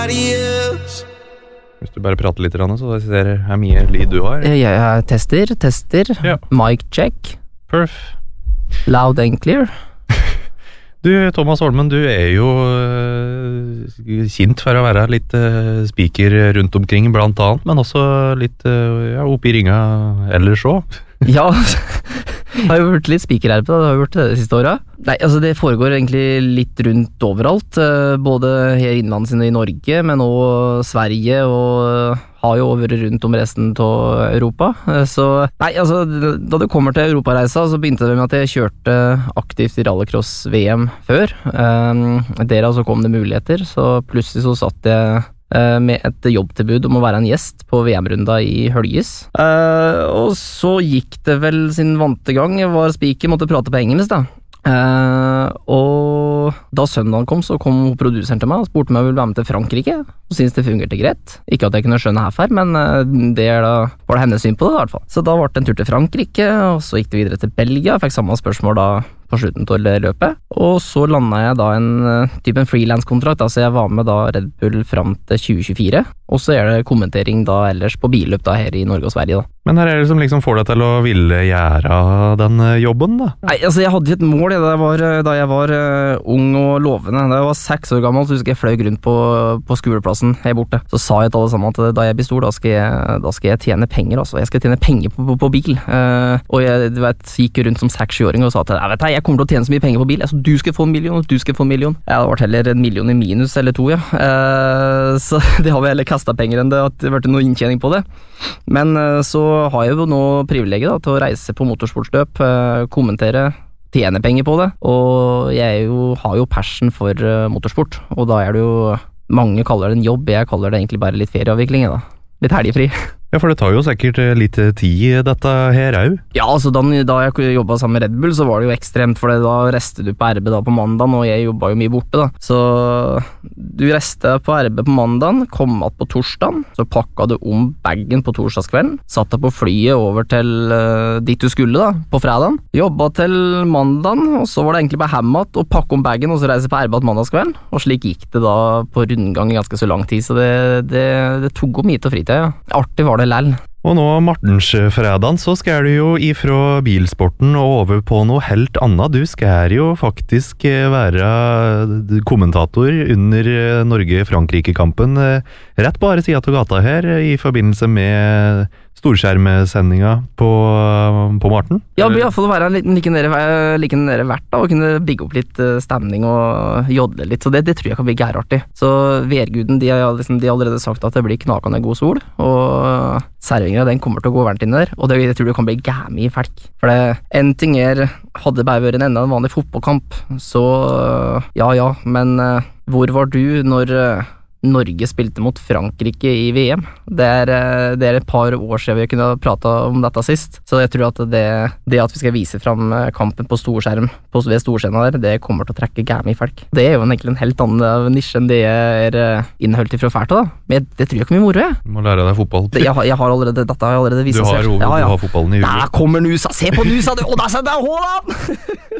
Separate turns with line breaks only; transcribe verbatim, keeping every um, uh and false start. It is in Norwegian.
Hvis du bare prater litt, så ser jeg hvor mye lyd du har.
Jeg, jeg tester, tester.
Ja.
Mic check.
Perf.
Loud and clear.
Du, Thomas Holmen, du er jo uh, kjent for å være litt uh, speaker rundt omkring blant annet, men også litt uh, ja, oppe i ringa ellers også.
Ja, jeg har jo hørt litt speaker her på det, det har jeg hørt det siste året. Nei, altså det foregår egentlig litt rundt overalt, både her innlands i Norge, men også Sverige, og har jo vært rundt om resten av Europa. Så, nei, altså, da det kommer til Europareisa, så begynte det med at jeg kjørte aktivt i rallycross-V M før. Um, der altså kom det muligheter, så plutselig så satt jeg med et jobbtilbud om å være en gjest på V M-runda i Høljes. Uh, og så gikk det vel sin vante gang. Jeg var speaker, måtte prate på engelsk da. Uh, og da søndagen kom, så kom produseren til meg og spurte om jeg ville være med til Frankrike, og syntes det fungerte greit. Ikke at jeg kunne skjønne herfra, men uh, det er da, var det hennes syn på det i hvert fall. Så da ble det en tur til Frankrike, og så gikk det videre til Belgia. Jeg fikk samme spørsmål da på slutten til løpet, og så landet jeg da en uh, type en freelance-kontrakt, altså jeg var med da Red Bull fram til tjue tjuefire, og så er det kommentering da ellers på billøp da her i Norge og Sverige da.
Men her er det som liksom får deg til å ville gjøre den jobben da?
Nei, altså jeg hadde et mål da jeg var, da jeg var uh, ung og lovende. Da jeg var seks år gammel, så husker jeg fløy rundt på, på skoleplassen her borte. Så sa jeg til alle sammen at da jeg blir stor, da skal jeg, da skal jeg tjene penger, altså. Jeg skal tjene penger på, på, på bil. Uh, og jeg du vet, gikk rundt som seks-sjuåring og sa til jeg vet jeg, jeg kommer til å tjene så mye penger på bil. Altså, du skal få en million, du skal få en million. Jeg hadde vært heller en million i minus eller to, ja. Uh, så det har vi heller kastet penger enn det, at det ble noe inntjening på det. Men uh, så har jeg jo nå privilegiet da, til å reise på motorsportsløp, uh, kommentere, tjene penger på det, og jeg jo, har jo passion for uh, motorsport, og da er det jo, mange kaller det en jobb, jeg kaller det egentlig bare litt ferieavvikling da, litt helgefri.
Ja, for det tar jo sikkert litt tid dette her også.
Ja, altså da, da jeg jobbet sammen med Red Bull, så var det jo ekstremt, for da restet du på R B da på mandagen, og jeg jobbet jo mye borte da. Så du restet på R B på mandagen, kom att på torsdagen, så pakket du om bagen på torsdagskvelden, satt deg på flyet over til uh, dit du skulle da, på fredagen, jobbet til mandagen, og så var det egentlig bare hemmet og pakke om bagen, og så reise på R B til mandagskvelden, og slik gikk det da på rundgang i ganske så lang tid, så det, det, det tog om mye til fritid, ja. Artig var det lell.
Og nå Martensfredagen så skal du jo ifra bilsporten og over på noe helt annet. Du skal jo faktisk være kommentator under Norge-Frankrike-kampen rett på andre siden av gata her i forbindelse med storskjermsendinga på, på Marten.
Ja, det blir i hvert fall å være en like nere, like nere verdt da, og kunne bygge opp litt stemning og jodle litt, så det, det tror jeg kan bli gærartig. Så Værguden, de har, liksom, de har allerede sagt at det blir knakende god sol, og servinga den kommer til å gå varmt inn der, og det, jeg tror det kan bli gæmi i felk. For det, en ting er, hadde bare vært en enda en vanlig fotballkamp, så ja, ja, men hvor var du når Norge spilte mot Frankrike i V M? Det er, det er et par år siden vi kunne prate om dette sist, så jeg tror at det, det at vi skal vise frem kampen på storskjerm på, ved storscenen der, det kommer til å trekke gæmi i folk. Det er jo egentlig en helt annen nisje enn det er innholdt ifra fært da, men det tror jeg ikke mye moro jeg.
Du må lære deg fotball.
Det, jeg, har, jeg har allerede, dette har jeg allerede vist.
Du har, ja, ja. Du har fotballen i huet.
Der kommer Nusa, se på Nusa, og der setter jeg Håland!